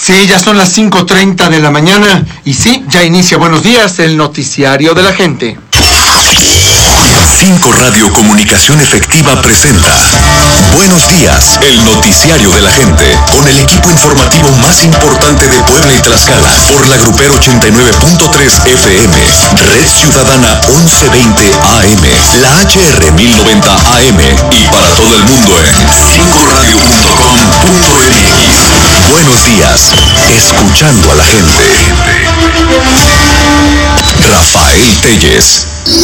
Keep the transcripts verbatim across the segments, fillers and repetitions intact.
Sí, ya son las cinco treinta de la mañana y sí, ya inicia Buenos Días, el noticiario de la gente. cinco Radio Comunicación Efectiva presenta Buenos Días, el noticiario de la gente, con el equipo informativo más importante de Puebla y Tlaxcala, por la Grupero ochenta y nueve punto tres F M, Red Ciudadana once veinte A M, la H R mil noventa A M y para todo el mundo en cinco radio punto com punto m x. Buenos Días, escuchando a la gente. Rafael Telles.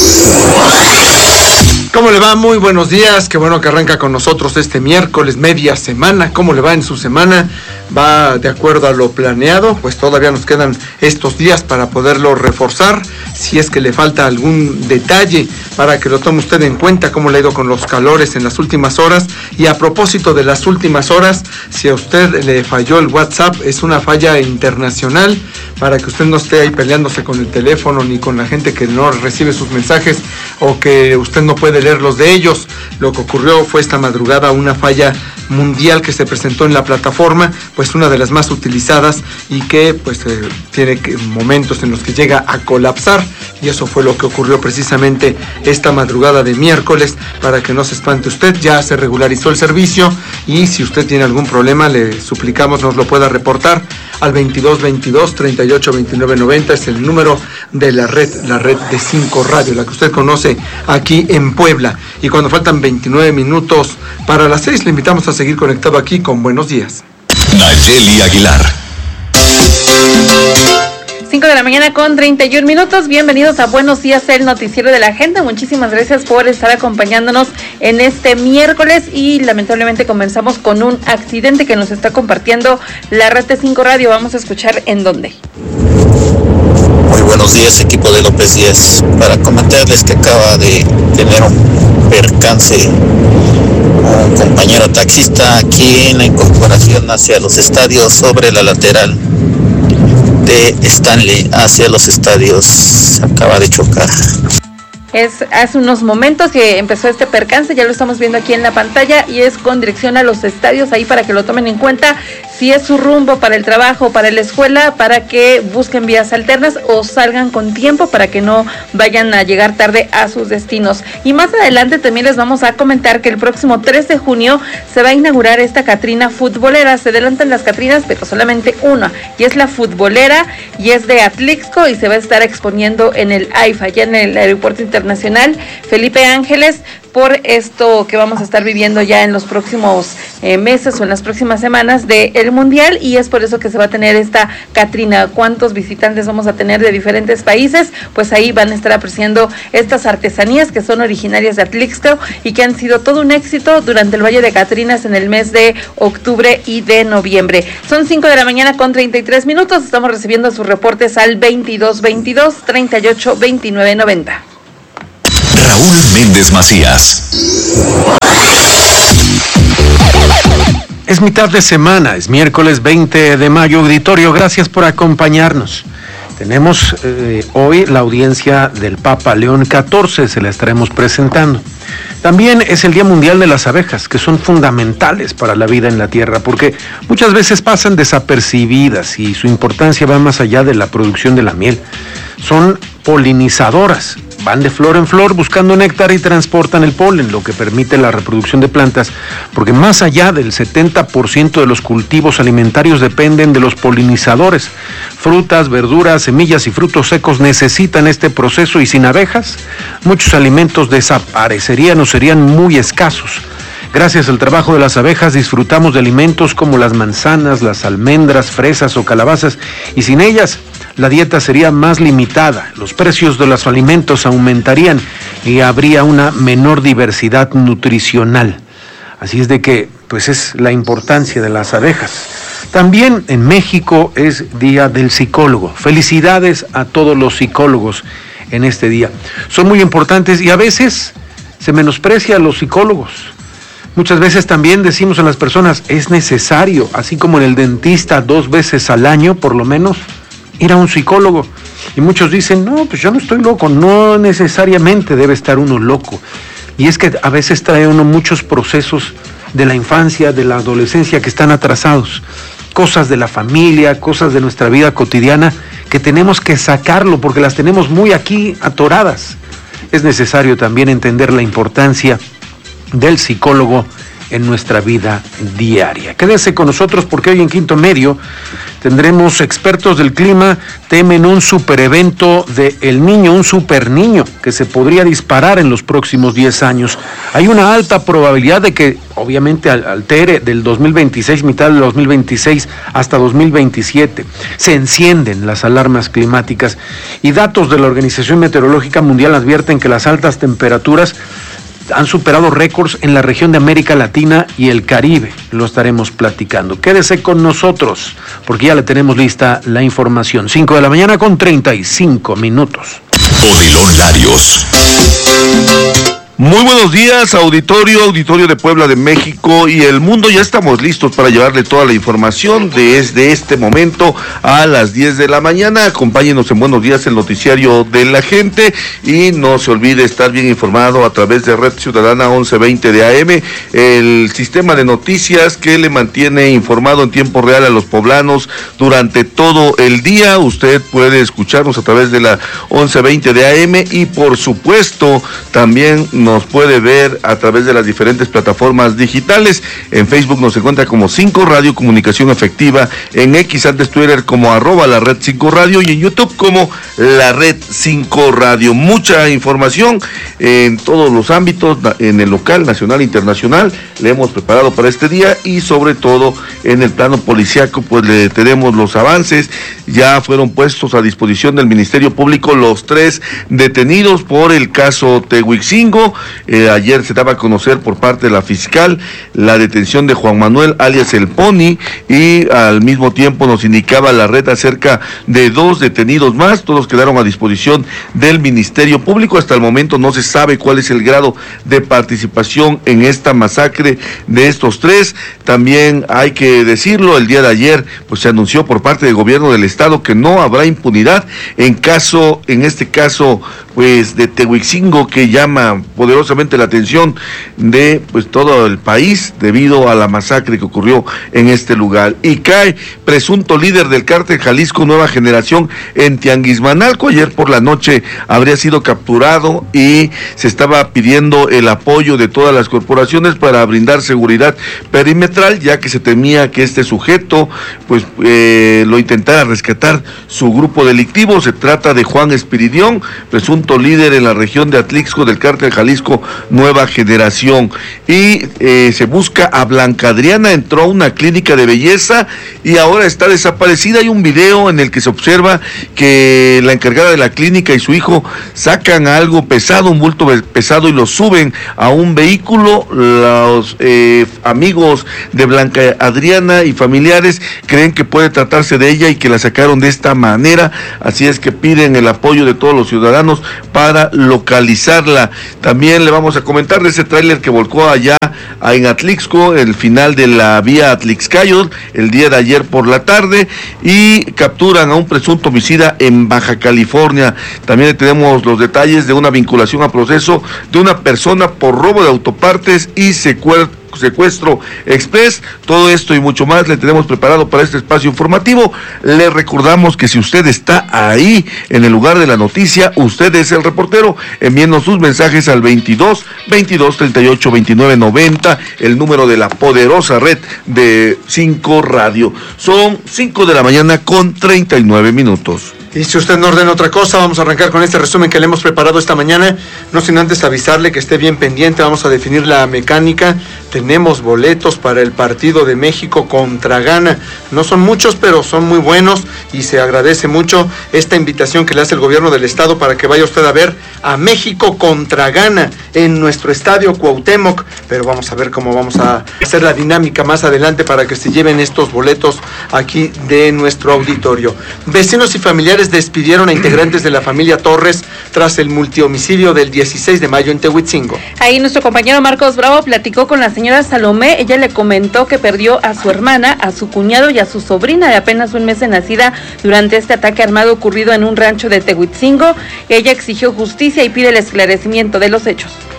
¿Cómo le va? Muy buenos días, qué bueno que arranca con nosotros este miércoles, media semana. ¿Cómo le va en su semana? ¿Va de acuerdo a lo planeado? Pues todavía nos quedan estos días para poderlo reforzar, si es que le falta algún detalle, para que lo tome usted en cuenta, cómo le ha ido con los calores en las últimas horas. Y a propósito de las últimas horas, si a usted le falló el WhatsApp, es una falla internacional, para que usted no esté ahí peleándose con el teléfono, ni con la gente que no recibe sus mensajes, o que usted no puede leer los de ellos. Lo que ocurrió fue esta madrugada una falla mundial que se presentó en la plataforma, pues una de las más utilizadas y que pues eh, tiene que, momentos en los que llega a colapsar, y eso fue lo que ocurrió precisamente esta madrugada de miércoles. Para que no se espante usted, ya se regularizó el servicio, y si usted tiene algún problema le suplicamos nos lo pueda reportar al veintidós veintidós treinta y ocho veintinueve noventa, es el número de la red, la red de cinco Radio, la que usted conoce aquí en Puebla. Y cuando faltan veintinueve minutos para las seis, le invitamos a seguir conectado aquí con Buenos Días. Nayeli Aguilar. cinco de la mañana con treinta y un minutos. Bienvenidos a Buenos Días, el noticiero de la gente. Muchísimas gracias por estar acompañándonos en este miércoles, y lamentablemente comenzamos con un accidente que nos está compartiendo la red de cinco Radio. Vamos a escuchar en dónde. Muy buenos días, equipo de López Díaz. Para comentarles que acaba de tener un percance un compañero taxista aquí en la incorporación hacia los estadios, sobre la lateral de Stanley hacia los estadios. Acaba de chocar. Es hace unos momentos que empezó este percance, ya lo estamos viendo aquí en la pantalla, y es con dirección a los estadios, ahí para que lo tomen en cuenta. Si es su rumbo para el trabajo, para la escuela, para que busquen vías alternas o salgan con tiempo para que no vayan a llegar tarde a sus destinos. Y más adelante también les vamos a comentar que el próximo tres de junio se va a inaugurar esta Catrina futbolera. Se adelantan las Catrinas, pero solamente una, y es la futbolera, y es de Atlixco, y se va a estar exponiendo en el AIFA, ya en el Aeropuerto Internacional Felipe Ángeles, por esto que vamos a estar viviendo ya en los próximos eh, meses o en las próximas semanas del Mundial, y es por eso que se va a tener esta Catrina. ¿Cuántos visitantes vamos a tener de diferentes países? Pues ahí van a estar apreciando estas artesanías que son originarias de Atlixco y que han sido todo un éxito durante el Valle de Catrinas en el mes de octubre y de noviembre. Son cinco de la mañana con treinta y tres minutos, estamos recibiendo sus reportes al veintidós veintidós treinta y ocho veintinueve noventa. Raúl Méndez Macías. Es mitad de semana, es miércoles veinte de mayo. Auditorio, gracias por acompañarnos. Tenemos eh, hoy la audiencia del Papa León catorce, se la estaremos presentando. También es el Día Mundial de las Abejas, que son fundamentales para la vida en la Tierra, porque muchas veces pasan desapercibidas y su importancia va más allá de la producción de la miel. Son polinizadoras, van de flor en flor buscando néctar y transportan el polen, lo que permite la reproducción de plantas, porque más allá del setenta por ciento de los cultivos alimentarios dependen de los polinizadores. Frutas, verduras, semillas y frutos secos necesitan este proceso, y sin abejas, muchos alimentos desaparecerían o serían muy escasos. Gracias al trabajo de las abejas disfrutamos de alimentos como las manzanas, las almendras, fresas o calabazas, y sin ellas la dieta sería más limitada, los precios de los alimentos aumentarían y habría una menor diversidad nutricional. Así es de que, pues es la importancia de las abejas. También en México es Día del Psicólogo. Felicidades a todos los psicólogos en este día. Son muy importantes y a veces se menosprecia a los psicólogos. Muchas veces también decimos a las personas, es necesario, así como en el dentista dos veces al año por lo menos, ir a un psicólogo. Y muchos dicen, no, pues yo no estoy loco. No necesariamente debe estar uno loco. Y es que a veces trae uno muchos procesos de la infancia, de la adolescencia que están atrasados. cosas de la familia, cosas de nuestra vida cotidiana, que tenemos que sacarlo porque las tenemos muy aquí atoradas. Es necesario también entender la importancia del psicólogo en nuestra vida diaria. Quédese con nosotros porque hoy en Quinto Medio tendremos expertos del clima, temen un super evento de El Niño, un super niño que se podría disparar en los próximos diez años. Hay una alta probabilidad de que obviamente altere del dos mil veintiséis, mitad del dos mil veintiséis hasta dos mil veintisiete. Se encienden las alarmas climáticas y datos de la Organización Meteorológica Mundial advierten que las altas temperaturas han superado récords en la región de América Latina y el Caribe. Lo estaremos platicando. Quédese con nosotros, porque ya le tenemos lista la información. cinco de la mañana con treinta y cinco minutos. Odilon Larios. Muy buenos días, auditorio, auditorio de Puebla, de México y el mundo. Ya estamos listos para llevarle toda la información desde este momento a las diez de la mañana. Acompáñenos en Buenos Días, el noticiario de la gente, y no se olvide estar bien informado a través de Red Ciudadana once veinte de A M, el sistema de noticias que le mantiene informado en tiempo real a los poblanos durante todo el día. Usted puede escucharnos a través de la once veinte de A M y por supuesto también nos puede ver a través de las diferentes plataformas digitales. En Facebook nos encuentra como cinco Radio Comunicación Efectiva, en X, antes Twitter, como arroba la red cinco Radio, y en YouTube como la red cinco Radio. Mucha información en todos los ámbitos, en el local, nacional e internacional, le hemos preparado para este día, y sobre todo en el plano policiaco, pues le tenemos los avances. Ya fueron puestos a disposición del Ministerio Público los tres detenidos por el caso Tehuixingo. Eh, ayer se daba a conocer por parte de la fiscal la detención de Juan Manuel alias El Pony, y al mismo tiempo nos indicaba la red acerca de dos detenidos más. Todos quedaron a disposición del Ministerio Público. Hasta el momento no se sabe cuál es el grado de participación en esta masacre de estos tres. También hay que decirlo, el día de ayer pues se anunció por parte del gobierno del estado que no habrá impunidad en caso, en este caso pues de Tehuixingo, que llama poderosamente la atención de pues todo el país debido a la masacre que ocurrió en este lugar. Y cae presunto líder del cártel Jalisco Nueva Generación en Tianguismanalco. Ayer por la noche habría sido capturado y se estaba pidiendo el apoyo de todas las corporaciones para brindar seguridad perimetral, ya que se temía que este sujeto pues eh, lo intentara rescatar su grupo delictivo. Se trata de Juan Espiridión, presunto líder en la región de Atlixco del cártel Jalisco Nueva Generación, y eh, se busca a Blanca Adriana. Entró a una clínica de belleza y ahora está desaparecida. Hay un video en el que se observa que la encargada de la clínica y su hijo sacan algo pesado, un bulto pesado, y lo suben a un vehículo. Los eh, amigos de Blanca Adriana y familiares creen que puede tratarse de ella y que la sacaron de esta manera, así es que piden el apoyo de todos los ciudadanos para localizarla. También le vamos a comentar de ese tráiler que volcó allá en Atlixco, el final de la vía Atlixcayot, el día de ayer por la tarde, y capturan a un presunto homicida en Baja California. También tenemos los detalles de una vinculación a proceso de una persona por robo de autopartes y secuestro secuestro express. Todo esto y mucho más le tenemos preparado para este espacio informativo. Le recordamos que si usted está ahí en el lugar de la noticia, usted es el reportero. Envíenos sus mensajes al veintidós, veintidós, treinta y ocho, veintinueve, noventa, el número de la poderosa red de cinco Radio. Son cinco de la mañana con treinta y nueve minutos. Y si usted no ordena otra cosa, vamos a arrancar con este resumen que le hemos preparado esta mañana. No sin antes avisarle que esté bien pendiente, vamos a definir la mecánica. Tenemos boletos para el partido de México contra Ghana. No son muchos, pero son muy buenos y se agradece mucho esta invitación que le hace el gobierno del estado para que vaya usted a ver a México contra Ghana en nuestro estadio Cuauhtémoc. Pero vamos a ver cómo vamos a hacer la dinámica más adelante para que se lleven estos boletos aquí de nuestro auditorio. Vecinos y familiares despidieron a integrantes de la familia Torres tras el multihomicidio del dieciséis de mayo en Tehuixingo. Ahí nuestro compañero Marcos Bravo platicó con la señora Salomé. Ella le comentó que perdió a su hermana, a su cuñado y a su sobrina de apenas un mes de nacida durante este ataque armado ocurrido en un rancho de Tehuixingo. Ella exigió justicia y pide el esclarecimiento de los hechos.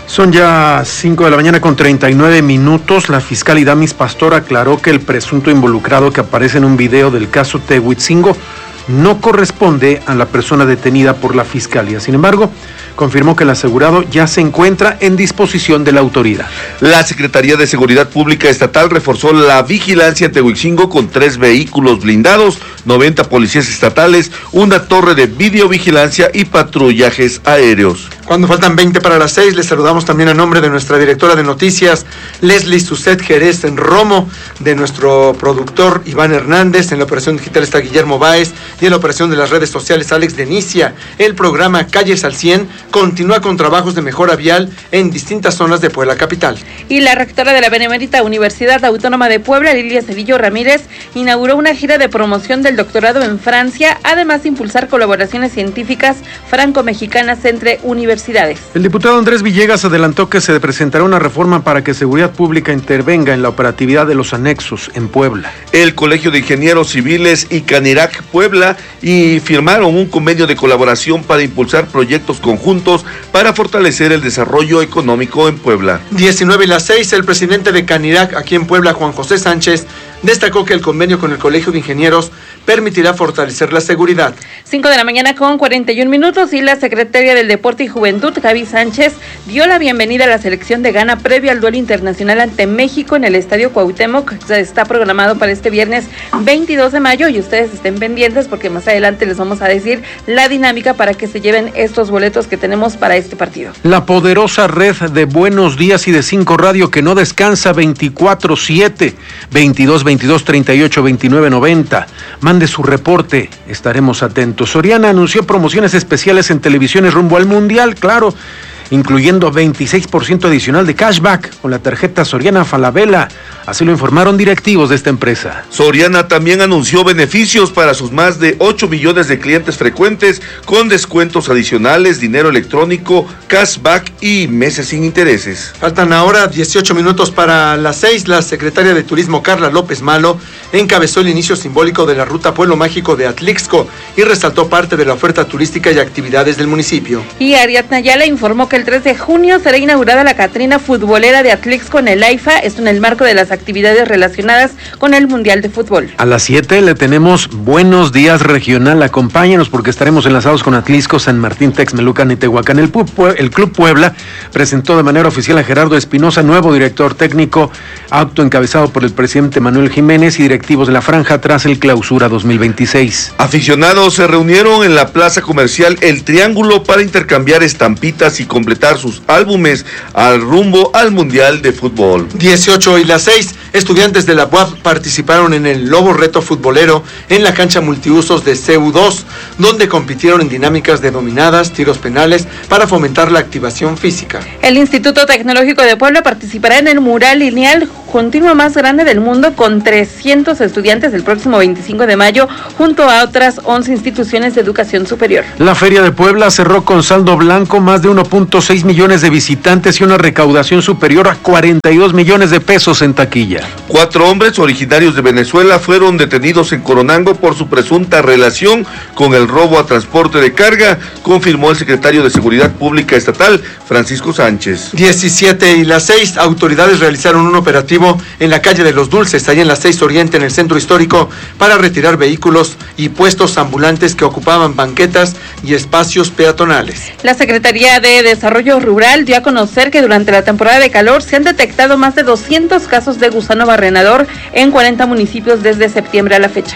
Son ya cinco de la mañana con treinta y nueve minutos. La fiscal Idamis Pastor aclaró que el presunto involucrado que aparece en un video del caso Tehuitzingo no corresponde a la persona detenida por la fiscalía. Sin embargo, confirmó que el asegurado ya se encuentra en disposición de la autoridad. La Secretaría de Seguridad Pública Estatal reforzó la vigilancia en Tehuitzingo con tres vehículos blindados, noventa policías estatales, una torre de videovigilancia y patrullajes aéreos. Cuando faltan veinte para las seis, les saludamos también a nombre de nuestra directora de noticias, Leslie Suset Jerez en Romo, de nuestro productor Iván Hernández, en la operación digital está Guillermo Báez, y en la operación de las redes sociales Alex Denicia. El programa Calles al cien continúa con trabajos de mejora vial en distintas zonas de Puebla capital. Y la rectora de la Benemérita Universidad Autónoma de Puebla, Lilia Cedillo Ramírez, inauguró una gira de promoción del doctorado en Francia, además de impulsar colaboraciones científicas franco-mexicanas entre universidades. El diputado Andrés Villegas adelantó que se presentará una reforma para que Seguridad Pública intervenga en la operatividad de los anexos en Puebla. El Colegio de Ingenieros Civiles y Canirac Puebla y firmaron un convenio de colaboración para impulsar proyectos conjuntos para fortalecer el desarrollo económico en Puebla. diecinueve y las seis, el presidente de Canirac aquí en Puebla, Juan José Sánchez, destacó que el convenio con el Colegio de Ingenieros permitirá fortalecer la seguridad. cinco de la mañana con cuarenta y un minutos y la secretaria del Deporte y Juventud, Gaby Sánchez, dio la bienvenida a la selección de Ghana previo al duelo internacional ante México en el Estadio Cuauhtémoc. Está programado para este viernes veintidós de mayo y ustedes estén pendientes porque más adelante les vamos a decir la dinámica para que se lleven estos boletos que tenemos para este partido. La poderosa red de Buenos Días y de Cinco Radio que no descansa veinticuatro siete, veintidós veintidós treinta y ocho veintinueve noventa. Mande su reporte, estaremos atentos. Soriana anunció promociones especiales en televisiones rumbo al Mundial, claro, incluyendo veintiséis por ciento adicional de cashback con la tarjeta Soriana Falabella. Así lo informaron directivos de esta empresa. Soriana también anunció beneficios para sus más de ocho millones de clientes frecuentes con descuentos adicionales, dinero electrónico, cashback y meses sin intereses. Faltan ahora dieciocho minutos para las seis. La secretaria de Turismo, Carla López Malo, encabezó el inicio simbólico de la Ruta Pueblo Mágico de Atlixco y resaltó parte de la oferta turística y actividades del municipio. Y Ariadna Ayala informó que el tres de junio será inaugurada la Catrina Futbolera de Atlixco en el AIFA, esto en el marco de las actividades relacionadas con el Mundial de Fútbol. A las siete le tenemos Buenos Días Regional. Acompáñenos porque estaremos enlazados con Atlixco, San Martín, Texmelucan y Tehuacán. El, el Club Puebla presentó de manera oficial a Gerardo Espinosa, nuevo director técnico, acto encabezado por el presidente Manuel Jiménez y directivos de la franja tras el Clausura dos mil veintiséis. Aficionados se reunieron en la plaza comercial El Triángulo para intercambiar estampitas y completar sus álbumes al rumbo al Mundial de Fútbol. dieciocho y las seis, estudiantes de la U A P participaron en el Lobo Reto Futbolero en la cancha multiusos de C U dos, donde compitieron en dinámicas de dominadas, tiros penales para fomentar la activación física. El Instituto Tecnológico de Puebla participará en el mural lineal continuo más grande del mundo con trescientos estudiantes el próximo veinticinco de mayo junto a otras once instituciones de educación superior. La Feria de Puebla cerró con saldo blanco, más de uno punto seis millones de visitantes y una recaudación superior a cuarenta y dos millones de pesos en taquilla. Cuatro hombres originarios de Venezuela fueron detenidos en Coronango por su presunta relación con el robo a transporte de carga, confirmó el secretario de Seguridad Pública Estatal, Francisco Sánchez. diecisiete y las seis, autoridades realizaron un operativo en la calle de los Dulces, ahí en la seis Oriente, en el centro histórico, para retirar vehículos y puestos ambulantes que ocupaban banquetas y espacios peatonales. La Secretaría de Desarrollo Rural dio a conocer que durante la temporada de calor se han detectado más de doscientos casos de gusano barrenador en cuarenta municipios desde septiembre a la fecha.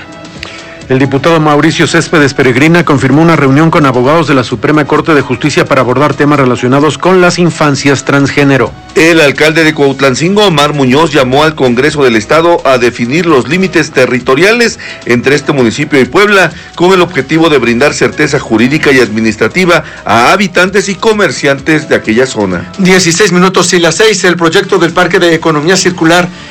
El diputado Mauricio Céspedes Peregrina confirmó una reunión con abogados de la Suprema Corte de Justicia para abordar temas relacionados con las infancias transgénero. El alcalde de Cuautlancingo, Omar Muñoz, llamó al Congreso del Estado a definir los límites territoriales entre este municipio y Puebla, con el objetivo de brindar certeza jurídica y administrativa a habitantes y comerciantes de aquella zona. dieciséis minutos y las seis, el proyecto del Parque de Economía Circular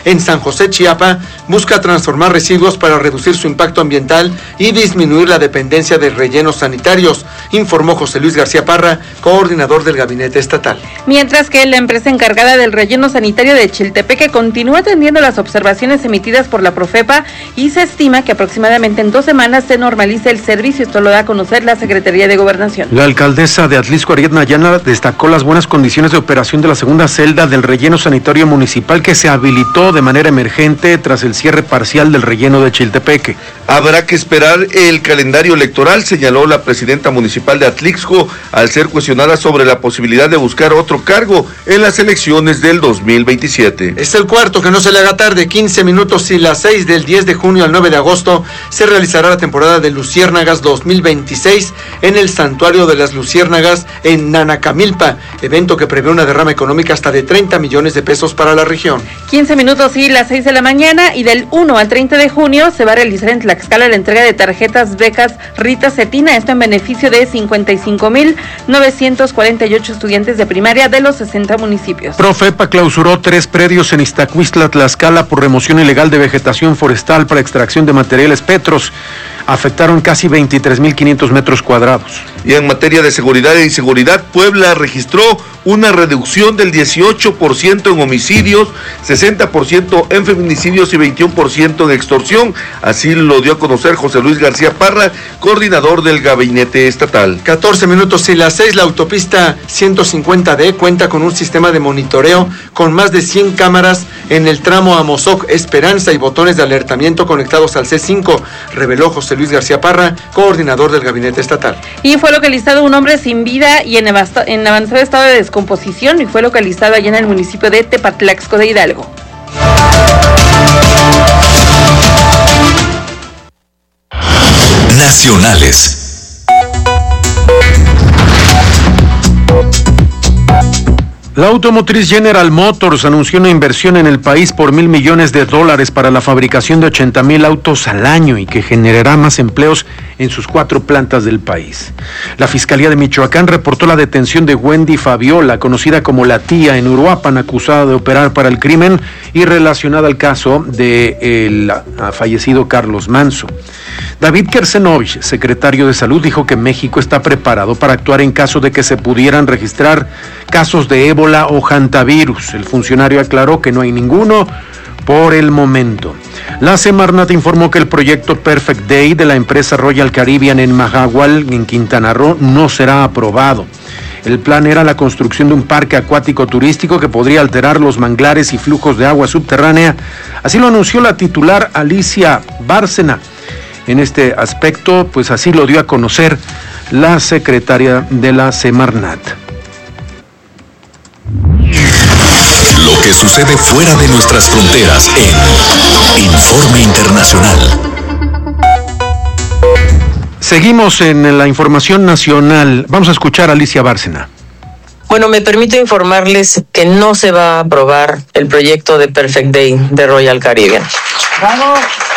en San José, Chiapa, busca transformar residuos para reducir su impacto ambiental y disminuir la dependencia de rellenos sanitarios, informó José Luis García Parra, coordinador del Gabinete Estatal. Mientras que la empresa encargada del relleno sanitario de Chiltepeque continúa atendiendo las observaciones emitidas por la Profepa y se estima que aproximadamente en dos semanas se normalice el servicio. Esto lo da a conocer la Secretaría de Gobernación. La alcaldesa de Atlixco, Ariadna Ayala, destacó las buenas condiciones de operación de la segunda celda del relleno sanitario municipal que se habilitó de manera emergente tras el cierre parcial del relleno de Chiltepeque. Habrá que esperar el calendario electoral, señaló la presidenta municipal de Atlixco, al ser cuestionada sobre la posibilidad de buscar otro cargo en las elecciones del dos mil veintisiete. Es el cuarto, que no se le haga tarde, quince minutos y las seis del diez de junio al nueve de agosto se realizará la temporada de Luciérnagas dos mil veintiséis en el Santuario de las Luciérnagas en Nanacamilpa, evento que prevé una derrama económica hasta de treinta millones de pesos para la región. quince minutos y las seis de la mañana, y del uno al treinta de junio se va a realizar en Tlaxcala la entrega de tarjetas becas Rita Cetina, esto en beneficio de cincuenta y cinco mil novecientos cuarenta y ocho estudiantes de primaria de los sesenta municipios. Profepa clausuró tres predios en Iztacuistla, Tlaxcala, por remoción ilegal de vegetación forestal para extracción de materiales petros. Afectaron casi veintitrés mil quinientos metros cuadrados. Y en materia de seguridad e inseguridad, Puebla registró una reducción del dieciocho por ciento en homicidios, sesenta por ciento en feminicidios y veintiuno por ciento en extorsión. Así lo dio a conocer José Luis García Parra, coordinador del Gabinete Estatal. catorce minutos y las seis, la autopista ciento cincuenta D cuenta con un sistema de monitoreo con más de cien cámaras en el tramo Amozoc Esperanza y botones de alertamiento conectados al C cinco, reveló José Luis García Parra, coordinador del Gabinete Estatal. Y fue localizado un hombre sin vida y en, avasta, en avanzado estado de descomposición, y fue localizado allá en el municipio de Tepatlaxco de Hidalgo. Nacionales. La automotriz General Motors anunció una inversión en el país por mil millones de dólares para la fabricación de ochenta mil autos al año y que generará más empleos en sus cuatro plantas del país. La Fiscalía de Michoacán reportó la detención de Wendy Fabiola, conocida como La Tía, en Uruapan, acusada de operar para el crimen y relacionada al caso del fallecido Carlos Manso. David Kersenovich, secretario de Salud, dijo que México está preparado para actuar en caso de que se pudieran registrar casos de ébola o hantavirus. El funcionario aclaró que no hay ninguno por el momento. La Semarnat informó que el proyecto Perfect Day de la empresa Royal Caribbean en Mahahual, en Quintana Roo, no será aprobado. El plan era la construcción de un parque acuático turístico que podría alterar los manglares y flujos de agua subterránea. Así lo anunció la titular Alicia Bárcena. En este aspecto, pues así lo dio a conocer la secretaria de la Semarnat. Lo que sucede fuera de nuestras fronteras en Informe Internacional. Seguimos en la información nacional. Vamos a escuchar a Alicia Bárcena. Bueno, me permito informarles que no se va a aprobar el proyecto de Perfect Day de Royal Caribbean. ¡Vamos!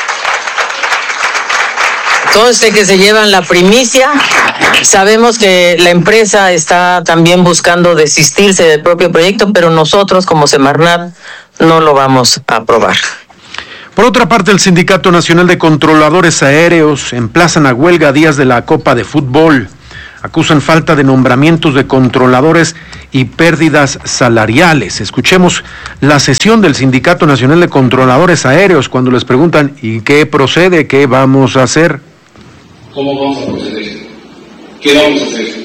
Conste que se llevan la primicia. Sabemos que la empresa está también buscando desistirse del propio proyecto, pero nosotros como Semarnat no lo vamos a aprobar. Por otra parte, el Sindicato Nacional de Controladores Aéreos emplazan a huelga días de la Copa de Fútbol. Acusan falta de nombramientos de controladores y pérdidas salariales. Escuchemos la sesión del Sindicato Nacional de Controladores Aéreos cuando les preguntan ¿y qué procede? ¿Qué vamos a hacer? ¿Cómo vamos a proceder? ¿Qué vamos a hacer?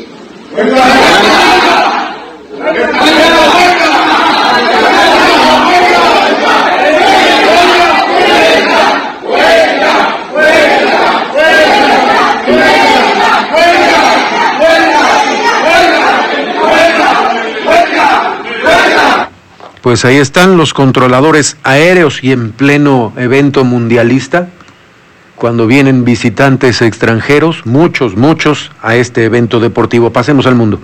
Pues ahí están los controladores aéreos y en pleno evento mundialista, cuando vienen visitantes extranjeros, muchos, muchos, a este evento deportivo. Pasemos al mundo.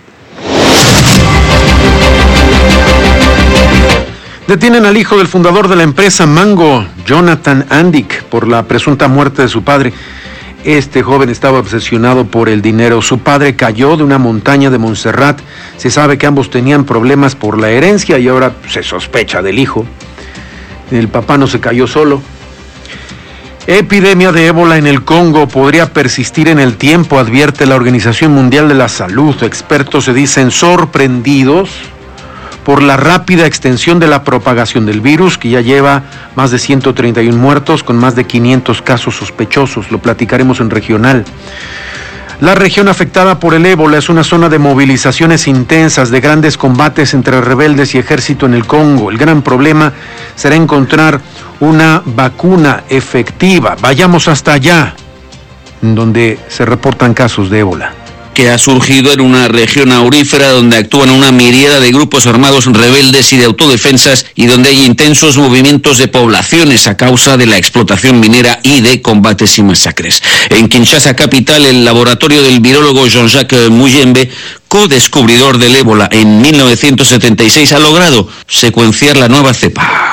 Detienen al hijo del fundador de la empresa Mango, Jonathan Andic, por la presunta muerte de su padre. Este joven estaba obsesionado por el dinero. Su padre cayó de una montaña de Montserrat. Se sabe que ambos tenían problemas por la herencia y ahora se sospecha del hijo. El papá no se cayó solo. Epidemia de ébola en el Congo podría persistir en el tiempo, advierte la Organización Mundial de la Salud. Expertos se dicen sorprendidos por la rápida extensión de la propagación del virus, que ya lleva más de ciento treinta y uno muertos con más de quinientos casos sospechosos. Lo platicaremos en Regional. La región afectada por el ébola es una zona de movilizaciones intensas, de grandes combates entre rebeldes y ejército en el Congo. El gran problema será encontrar una vacuna efectiva. Vayamos hasta allá, donde se reportan casos de ébola. Que ha surgido en una región aurífera donde actúan una miríada de grupos armados rebeldes y de autodefensas y donde hay intensos movimientos de poblaciones a causa de la explotación minera y de combates y masacres. En Kinshasa capital, el laboratorio del virólogo Jean-Jacques Muyembe, co-descubridor del ébola en mil novecientos setenta y seis, ha logrado secuenciar la nueva cepa.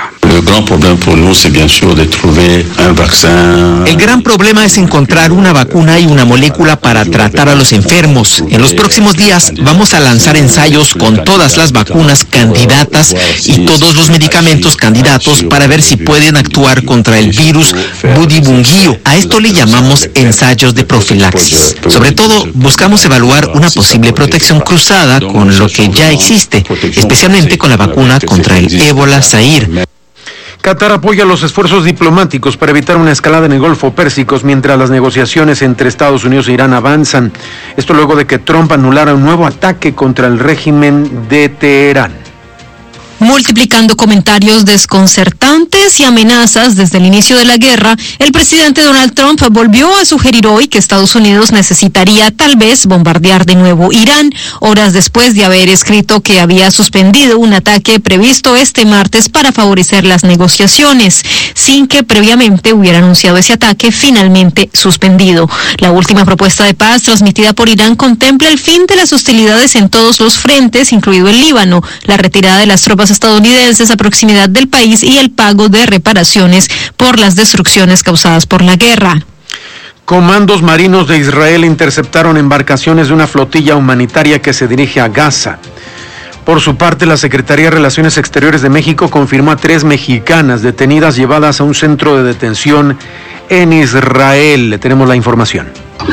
El gran problema es encontrar una vacuna y una molécula para tratar a los enfermos. En los próximos días vamos a lanzar ensayos con todas las vacunas candidatas y todos los medicamentos candidatos para ver si pueden actuar contra el virus Budibungio. A esto le llamamos ensayos de profilaxis. Sobre todo, buscamos evaluar una posible protección cruzada con lo que ya existe, especialmente con la vacuna contra el ébola Zaire. Qatar apoya los esfuerzos diplomáticos para evitar una escalada en el Golfo Pérsico mientras las negociaciones entre Estados Unidos e Irán avanzan. Esto luego de que Trump anulara un nuevo ataque contra el régimen de Teherán. Multiplicando comentarios desconcertantes y amenazas desde el inicio de la guerra, el presidente Donald Trump volvió a sugerir hoy que Estados Unidos necesitaría tal vez bombardear de nuevo Irán, horas después de haber escrito que había suspendido un ataque previsto este martes para favorecer las negociaciones, sin que previamente hubiera anunciado ese ataque finalmente suspendido. La última propuesta de paz transmitida por Irán contempla el fin de las hostilidades en todos los frentes, incluido el Líbano, la retirada de las tropas estadounidenses a proximidad del país y el pago de reparaciones por las destrucciones causadas por la guerra. Comandos marinos de Israel interceptaron embarcaciones de una flotilla humanitaria que se dirige a Gaza. Por su parte, la Secretaría de Relaciones Exteriores de México confirmó a tres mexicanas detenidas llevadas a un centro de detención en Israel. Le tenemos la información.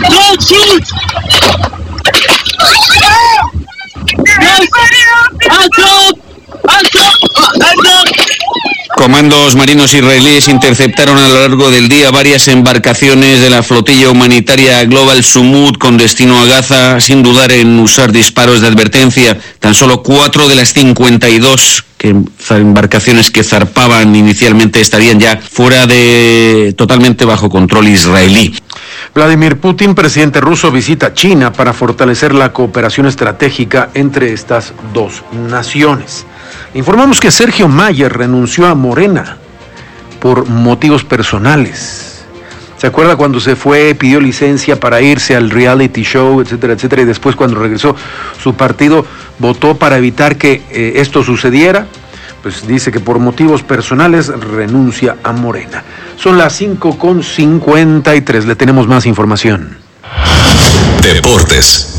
Comandos marinos israelíes interceptaron a lo largo del día varias embarcaciones de la flotilla humanitaria Global Sumud con destino a Gaza, sin dudar en usar disparos de advertencia. Tan solo cuatro de las cincuenta y dos que embarcaciones que zarpaban inicialmente estarían ya fuera de totalmente bajo control israelí. Vladimir Putin, presidente ruso, visita China para fortalecer la cooperación estratégica entre estas dos naciones. Informamos que Sergio Mayer renunció a Morena por motivos personales. ¿Se acuerda cuando se fue, pidió licencia para irse al reality show, etcétera, etcétera, y después cuando regresó su partido votó para evitar que eh, esto sucediera? Pues dice que por motivos personales renuncia a Morena. Son las cinco con cincuenta y tres, le tenemos más información. Deportes.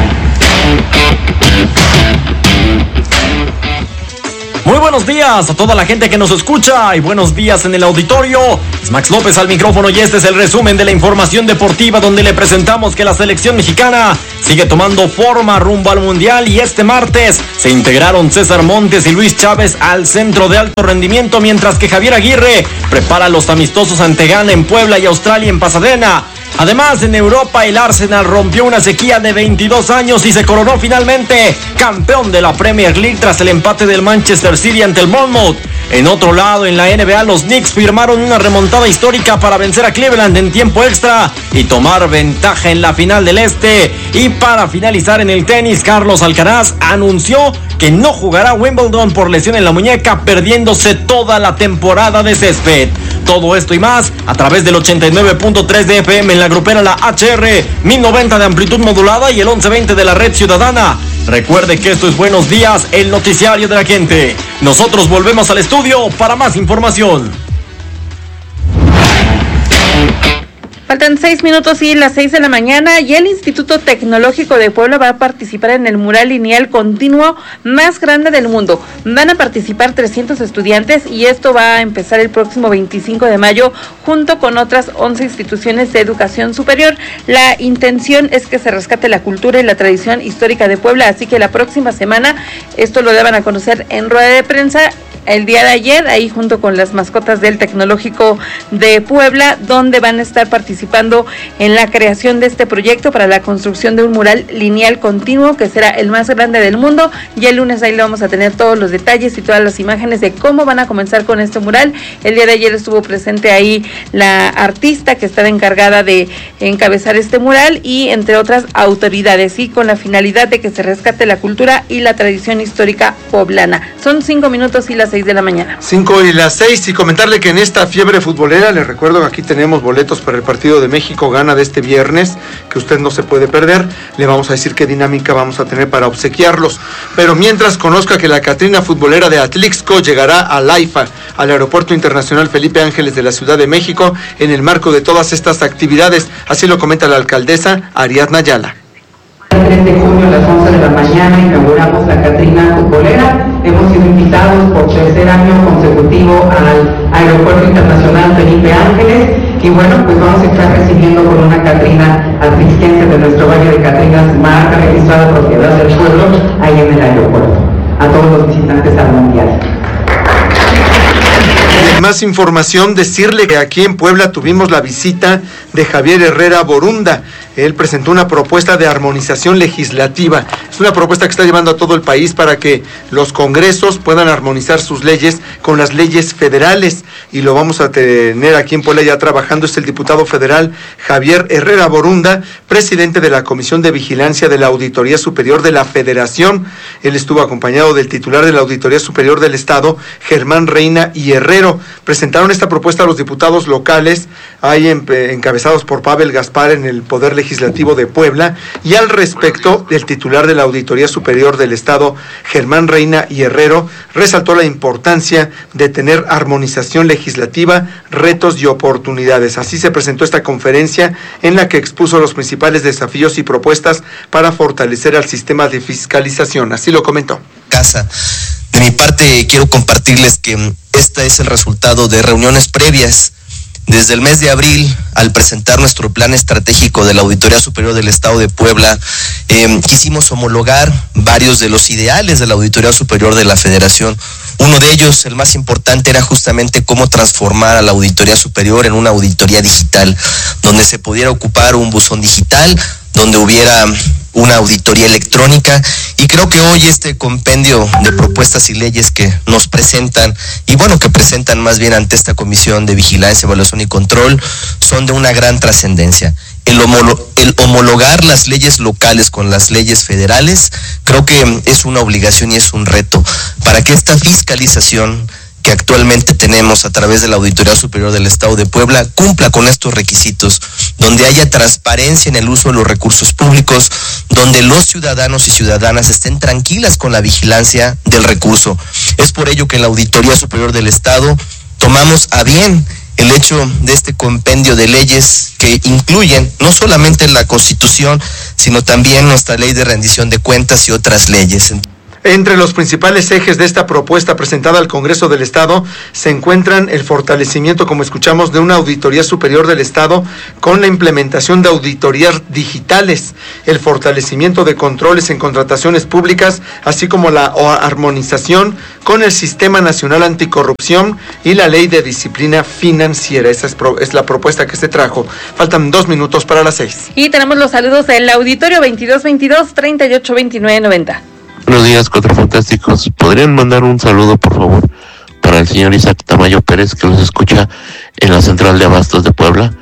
Muy buenos días a toda la gente que nos escucha y buenos días en el auditorio. Es Max López al micrófono y este es el resumen de la información deportiva donde le presentamos que la selección mexicana sigue tomando forma rumbo al Mundial y este martes se integraron César Montes y Luis Chávez al centro de alto rendimiento mientras que Javier Aguirre prepara los amistosos ante Ghana en Puebla y Australia en Pasadena. Además, en Europa el Arsenal rompió una sequía de veintidós años y se coronó finalmente campeón de la Premier League tras el empate del Manchester City ante el Bournemouth. En otro lado, en la N B A, los Knicks firmaron una remontada histórica para vencer a Cleveland en tiempo extra y tomar ventaja en la final del Este. Y para finalizar en el tenis, Carlos Alcaraz anunció que no jugará Wimbledon por lesión en la muñeca, perdiéndose toda la temporada de césped. Todo esto y más a través del ochenta y nueve punto tres de F M en la grupera La H R, mil noventa de amplitud modulada y el once veinte de la red ciudadana. Recuerde que esto es Buenos Días, el noticiario de la gente. Nosotros volvemos al estudio para más información. Faltan seis minutos y las seis de la mañana y el Instituto Tecnológico de Puebla va a participar en el mural lineal continuo más grande del mundo. Van a participar trescientos estudiantes y esto va a empezar el próximo veinticinco de mayo junto con otras once instituciones de educación superior. La intención es que se rescate la cultura y la tradición histórica de Puebla, así que la próxima semana esto lo daban a conocer en rueda de prensa el día de ayer, ahí junto con las mascotas del Tecnológico de Puebla, donde van a estar participando en la creación de este proyecto para la construcción de un mural lineal continuo que será el más grande del mundo. Y el lunes ahí le vamos a tener todos los detalles y todas las imágenes de cómo van a comenzar con este mural. El día de ayer estuvo presente ahí la artista que estaba encargada de encabezar este mural y entre otras autoridades, y con la finalidad de que se rescate la cultura y la tradición histórica poblana. Son cinco minutos y las seis de la mañana. Cinco y las seis, y comentarle que en esta fiebre futbolera, les recuerdo que aquí tenemos boletos para el partido de México-Ghana de este viernes, que usted no se puede perder. Le vamos a decir qué dinámica vamos a tener para obsequiarlos. Pero mientras, conozca que la Catrina futbolera de Atlixco llegará al AIFA, al Aeropuerto Internacional Felipe Ángeles de la Ciudad de México, en el marco de todas estas actividades. Así lo comenta la alcaldesa Ariadna Ayala. El tres de junio a las once de la mañana inauguramos la Catrina futbolera. Hemos sido invitados por tercer año consecutivo al Aeropuerto Internacional Felipe Ángeles y bueno, pues vamos a estar recibiendo con una Catrina atlixquense de nuestro barrio de Catrinas, marca registrada propiedad del pueblo, ahí en el aeropuerto. A todos los visitantes al mundial. Más información, decirle que aquí en Puebla tuvimos la visita de Javier Herrera Borunda. Él presentó una propuesta de armonización legislativa. Es una propuesta que está llevando a todo el país para que los congresos puedan armonizar sus leyes con las leyes federales. Y lo vamos a tener aquí en Puebla ya trabajando. Es el diputado federal Javier Herrera Borunda, presidente de la Comisión de Vigilancia de la Auditoría Superior de la Federación. Él estuvo acompañado del titular de la Auditoría Superior del Estado, Germán Reina y Herrero. Presentaron esta propuesta a los diputados locales, ahí encabezados por Pavel Gaspar en el Poder Legislativo de Puebla, y al respecto, el titular de la Auditoría Superior del Estado, Germán Reina y Herrero, resaltó la importancia de tener armonización legislativa, retos y oportunidades. Así se presentó esta conferencia en la que expuso los principales desafíos y propuestas para fortalecer al sistema de fiscalización. Así lo comentó. Casa. De mi parte, quiero compartirles que este es el resultado de reuniones previas. Desde el mes de abril, al presentar nuestro plan estratégico de la Auditoría Superior del Estado de Puebla, eh, quisimos homologar varios de los ideales de la Auditoría Superior de la Federación. Uno de ellos, el más importante, era justamente cómo transformar a la Auditoría Superior en una auditoría digital, donde se pudiera ocupar un buzón digital, donde hubiera una auditoría electrónica, y creo que hoy este compendio de propuestas y leyes que nos presentan, y bueno, que presentan más bien ante esta Comisión de Vigilancia, Evaluación y Control, son de una gran trascendencia. El, homolo- el homologar las leyes locales con las leyes federales, creo que es una obligación y es un reto para que esta fiscalización que actualmente tenemos a través de la Auditoría Superior del Estado de Puebla cumpla con estos requisitos, donde haya transparencia en el uso de los recursos públicos, donde los ciudadanos y ciudadanas estén tranquilas con la vigilancia del recurso. Es por ello que en la Auditoría Superior del Estado tomamos a bien el hecho de este compendio de leyes que incluyen no solamente la Constitución, sino también nuestra Ley de Rendición de Cuentas y otras leyes. Entre los principales ejes de esta propuesta presentada al Congreso del Estado se encuentran el fortalecimiento, como escuchamos, de una Auditoría Superior del Estado con la implementación de auditorías digitales, el fortalecimiento de controles en contrataciones públicas, así como la armonización con el Sistema Nacional Anticorrupción y la Ley de Disciplina Financiera. Esa es, pro, es la propuesta que se trajo. Faltan dos minutos para las seis. Y tenemos los saludos del auditorio veintidós veintidós, treinta y ocho veintinueve noventa. Buenos días, Cuatro Fantásticos. ¿Podrían mandar un saludo, por favor, para el señor Isaac Tamayo Pérez, que los escucha en la Central de Abastos de Puebla,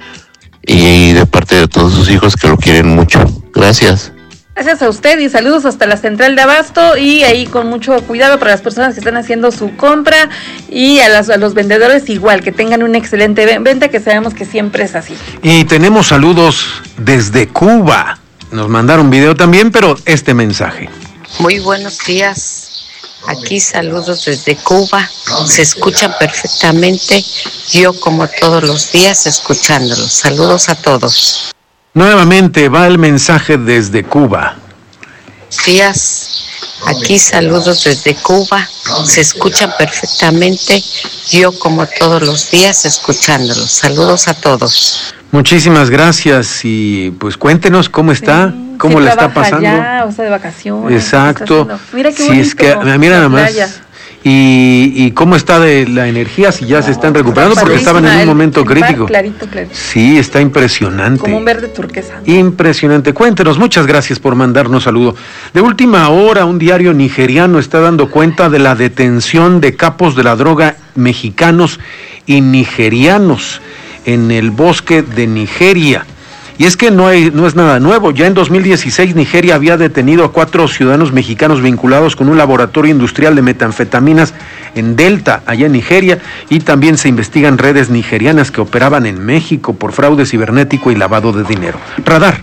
y de parte de todos sus hijos que lo quieren mucho? Gracias. Gracias a usted y saludos hasta la Central de Abasto, y ahí con mucho cuidado para las personas que están haciendo su compra, y a, las, a los vendedores igual, que tengan una excelente venta, que sabemos que siempre es así. Y tenemos saludos desde Cuba. Nos mandaron video también, pero este mensaje. Muy buenos días. Aquí saludos desde Cuba, se escuchan perfectamente, yo como todos los días escuchándolos. Saludos a todos. Nuevamente va el mensaje desde Cuba. Días, aquí saludos desde Cuba, se escuchan perfectamente, yo como todos los días escuchándolos. Saludos a todos. Muchísimas gracias y pues cuéntenos cómo está, sí, cómo sí, le está pasando. Ya, o sea, de vacaciones. Exacto. Mira qué sí, bonito, es que mira nada más. Y, y cómo está de la energía, si ya no, se están recuperando, porque estaban en un momento crítico. Clarito, clarito. Sí, está impresionante. Como un verde turquesa. Impresionante. Cuéntenos, muchas gracias por mandarnos saludo. De última hora, un diario nigeriano está dando cuenta de la detención de capos de la droga mexicanos y nigerianos en el bosque de Nigeria. Y es que no, hay, no es nada nuevo. Ya en dos mil dieciséis Nigeria había detenido a cuatro ciudadanos mexicanos vinculados con un laboratorio industrial de metanfetaminas en Delta, allá en Nigeria, y también se investigan redes nigerianas que operaban en México por fraude cibernético y lavado de dinero. Radar.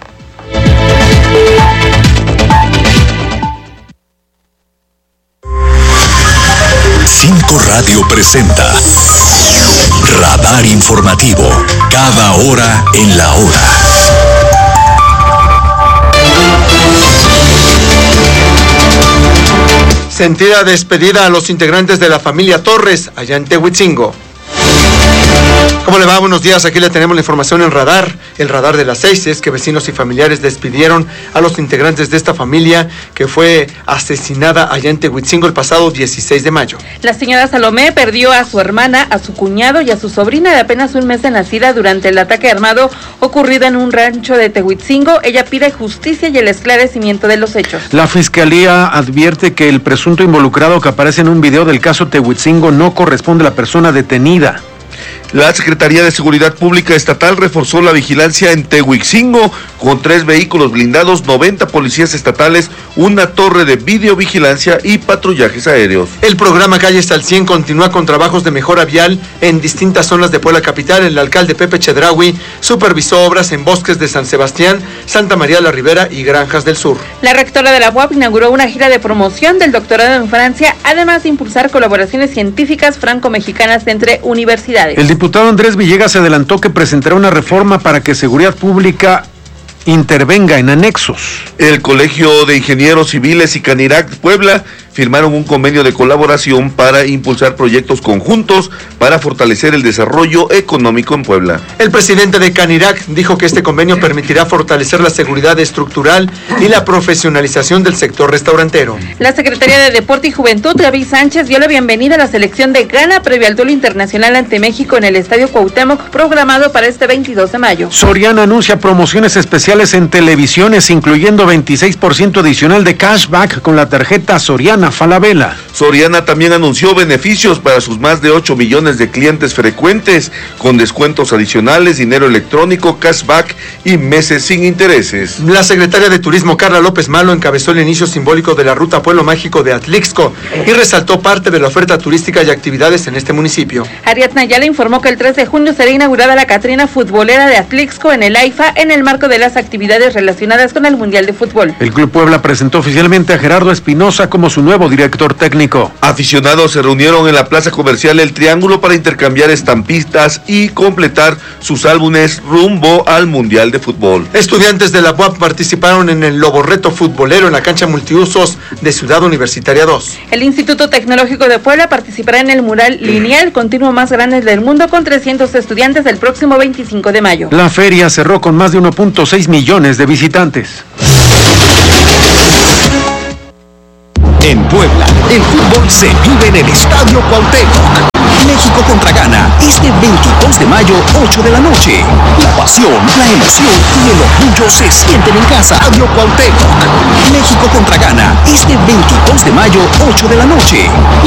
Cinco Radio presenta Radar Informativo, cada hora en la hora. Sentida despedida a los integrantes de la familia Torres, allá en Tehuitzingo. ¿Cómo le va? Buenos días, aquí le tenemos la información en Radar. El Radar de las seis es que vecinos y familiares despidieron a los integrantes de esta familia que fue asesinada allá en Tehuitzingo el pasado dieciséis de mayo. La señora Salomé perdió a su hermana, a su cuñado y a su sobrina de apenas un mes de nacida durante el ataque armado ocurrido en un rancho de Tehuitzingo. Ella pide justicia y el esclarecimiento de los hechos. La fiscalía advierte que el presunto involucrado que aparece en un video del caso Tehuitzingo no corresponde a la persona detenida. La Secretaría de Seguridad Pública Estatal reforzó la vigilancia en Tehuitzingo con tres vehículos blindados, noventa policías estatales, una torre de videovigilancia y patrullajes aéreos. El programa Calles al cien continúa con trabajos de mejora vial en distintas zonas de Puebla Capital. El alcalde Pepe Chedraui supervisó obras en bosques de San Sebastián, Santa María la Ribera y Granjas del Sur. La rectora de la U A P inauguró una gira de promoción del doctorado en Francia, además de impulsar colaboraciones científicas franco-mexicanas entre universidades. El diputado Andrés Villegas se adelantó que presentará una reforma para que Seguridad Pública intervenga en anexos. El Colegio de Ingenieros Civiles y Canirac Puebla firmaron un convenio de colaboración para impulsar proyectos conjuntos para fortalecer el desarrollo económico en Puebla. El presidente de Canirac dijo que este convenio permitirá fortalecer la seguridad estructural y la profesionalización del sector restaurantero. La Secretaría de Deporte y Juventud, Gaby Sánchez, dio la bienvenida a la selección de Ghana previo al duelo internacional ante México en el Estadio Cuauhtémoc, programado para este veintidós de mayo. Soriana anuncia promociones especiales en televisiones, incluyendo veintiséis por ciento adicional de cashback con la tarjeta Soriana Falabella. Soriana también anunció beneficios para sus más de ocho millones de clientes frecuentes, con descuentos adicionales, dinero electrónico, cashback y meses sin intereses. La secretaria de Turismo, Carla López Malo, encabezó el inicio simbólico de la Ruta Pueblo Mágico de Atlixco y resaltó parte de la oferta turística y actividades en este municipio. Ariadna Ayala informó que el tres de junio será inaugurada la Catrina Futbolera de Atlixco en el AIFA en el marco de las actividades relacionadas con el Mundial de Fútbol. El Club Puebla presentó oficialmente a Gerardo Espinosa como su nuevo director técnico. Aficionados se reunieron en la plaza comercial El Triángulo para intercambiar estampistas y completar sus álbumes rumbo al Mundial de Fútbol. Estudiantes de la U A P participaron en el Lobo Reto Futbolero en la cancha multiusos de Ciudad Universitaria dos. El Instituto Tecnológico de Puebla participará en el mural lineal continuo más grande del mundo con trescientos estudiantes el próximo veinticinco de mayo. La feria cerró con más de uno punto seis millones de visitantes. En Puebla, el fútbol se vive en el Estadio Cuauhtémoc. México contra Ghana, este veintidós de mayo, ocho de la noche. La pasión, la emoción y el orgullo se sienten en casa. Estadio Cuauhtémoc. México contra Ghana, este veintidós de mayo, ocho de la noche.